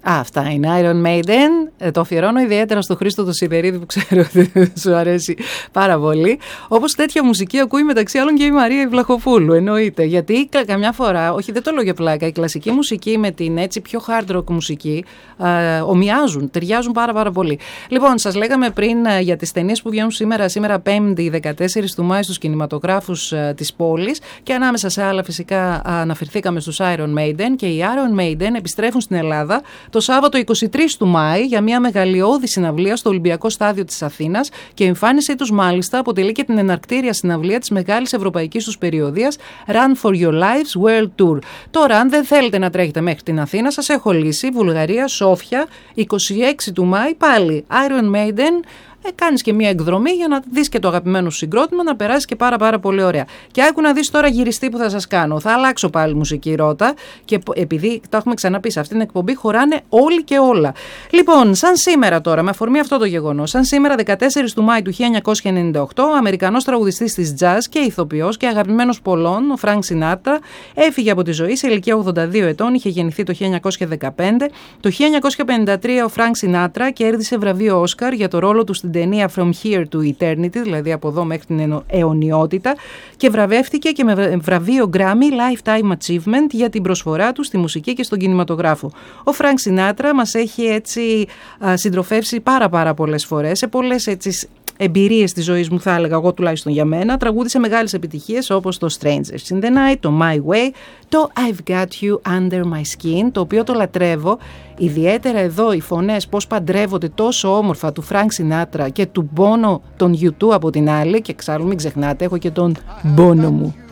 Αυτά είναι Iron Maiden. Το αφιερώνω ιδιαίτερα στο Χρήστο το Σιδερίδη που ξέρω ότι σου αρέσει πάρα πολύ. Όπως τέτοια μουσική ακούει μεταξύ άλλων και η Μαρία η Βλαχοπούλου, εννοείται. Γιατί καμιά φορά, όχι δεν το λέω για πλάκα, η κλασική μουσική με την έτσι πιο hard rock μουσική ομοιάζουν, ταιριάζουν πάρα πολύ. Λοιπόν, σας λέγαμε πριν για τις ταινίες που βγαίνουν σήμερα 5η 14 του Μάη στους κινηματογράφους της πόλης και ανάμεσα σε άλλα φυσικά αναφερθήκαμε στους Iron Maiden και οι Iron Maiden επιστρέφουν στην Ελλάδα το Σάββατο 23 του Μάη για μια μεγαλειώδη συναυλία στο Ολυμπιακό Στάδιο της Αθήνας και η εμφάνισή τους μάλιστα αποτελεί και την εναρκτήρια συναυλία της μεγάλης ευρωπαϊκής τους περιοδίας Run for Your Lives World Tour. Τώρα, αν δεν θέλετε να τρέχετε μέχρι την Αθήνα, σας έχω λύσει. Βουλγαρία, Σόφια, 26 του Μάη, πάλι Iron Maiden. Κάνεις και μια εκδρομή για να δεις και το αγαπημένο σου συγκρότημα, να περάσεις και πάρα πολύ ωραία. Και άκου να δεις τώρα γυριστή που θα σας κάνω. Θα αλλάξω πάλι μουσική Ρώτα και επειδή το έχουμε ξαναπεί σε αυτήν την εκπομπή χωράνε όλοι και όλα. Λοιπόν, σαν σήμερα τώρα, με αφορμή αυτό το γεγονός, σαν σήμερα 14 του Μάη του 1998, ο Αμερικανός τραγουδιστής της jazz και ηθοποιός και αγαπημένος πολλών, ο Φρανκ Σινάτρα, έφυγε από τη ζωή σε ηλικία 82 ετών, είχε γεννηθεί το 1915. Το 1953 ο Φρανκ Σινάτρα κέρδισε βραβείο Όσκαρ για το ρόλο του στην ταινία From Here to Eternity, δηλαδή από εδώ μέχρι την αιωνιότητα, και βραβεύτηκε και με βραβείο Grammy Lifetime Achievement για την προσφορά του στη μουσική και στον κινηματογράφο. Ο Φρανκ Σινάτρα μας έχει έτσι συντροφεύσει πάρα πολλές φορές, σε πολλές έτσι εμπειρίες της ζωής μου, θα έλεγα εγώ τουλάχιστον για μένα. Τραγούδισε μεγάλες επιτυχίες όπως το Strangers in the Night, το My Way, το I've Got You Under My Skin, το οποίο το λατρεύω. Ιδιαίτερα εδώ οι φωνές πώς παντρεύονται τόσο όμορφα του Φρανκ Σινάτρα και του Bono των U2 από την άλλη, και εξάλλου μην ξεχνάτε έχω και τον Bono μου.